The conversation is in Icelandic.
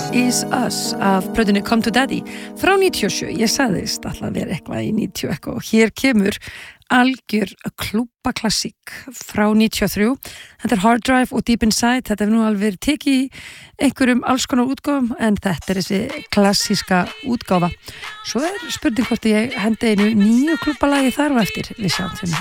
Is Us af plötunni Come to Daddy frá 97. Ég sagðist alltaf að vera eitthvað í 90 eitthvað og hér kemur algjör klúbbaklassík frá 93. Þetta Hard Drive og Deep Inside. Þetta hefur nú alveg verið tekið í einhverjum alls konar útgáfum en þetta þessi klassíska útgáfa. Svo spurning hvort ég hendi einu nýju klúbbalagi þar á eftir. Við sjáum þeim.